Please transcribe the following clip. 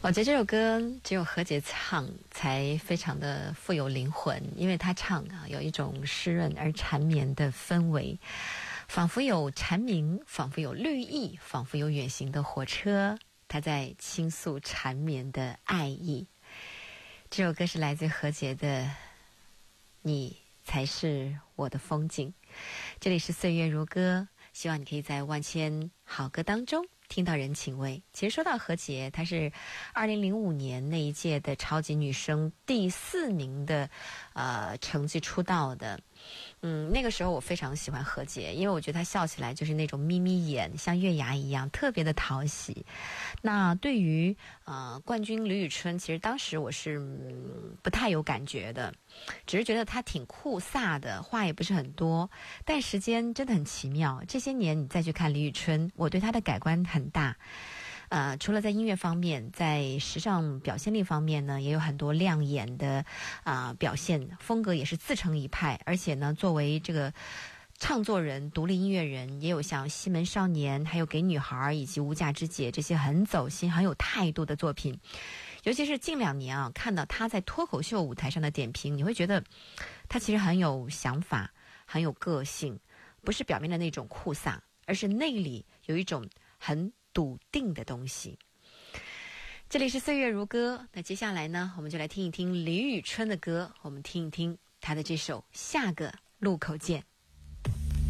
我觉得这首歌只有何洁唱才非常的富有灵魂，因为她唱啊有一种湿润而缠绵的氛围，仿佛有蝉鸣，仿佛有绿意，仿佛有远行的火车，她在倾诉缠绵的爱意。这首歌是来自何洁的《你才是我的风景》。这里是岁月如歌，希望你可以在万千好歌当中听到人情味。其实说到何洁，她是2005年那一届的超级女声第4名的成绩出道的。那个时候我非常喜欢何洁，因为我觉得她笑起来就是那种眯眯眼，像月牙一样，特别的讨喜。那对于冠军李宇春，其实当时我是不太有感觉的，只是觉得她挺酷飒的，话也不是很多。但时间真的很奇妙，这些年你再去看李宇春，我对她的改观很大。除了在音乐方面，在时尚表现力方面呢，也有很多亮眼的表现，风格也是自成一派。而且呢，作为这个唱作人、独立音乐人，也有像《西门少年》、还有《给女孩》以及《无价之姐》这些很走心、很有态度的作品。尤其是近2年啊，看到他在脱口秀舞台上的点评，你会觉得他其实很有想法，很有个性，不是表面的那种酷飒，而是内里有一种很笃定的东西。这里是岁月如歌，那接下来呢，我们就来听一听李宇春的歌，我们听一听她的这首《下个路口见》。